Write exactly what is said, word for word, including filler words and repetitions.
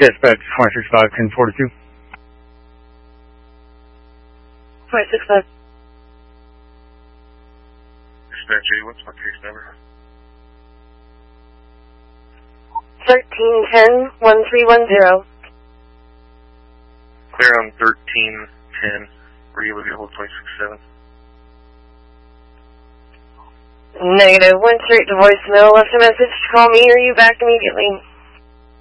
Dispatch four six five, ten forty-two. four six five. Dispatch eight, what's my case number? thirteen ten, one three one zero. Clear on thirteen ten, regular vehicle twenty-six seven. Negative, went straight to voicemail, left a message to call me or you back immediately.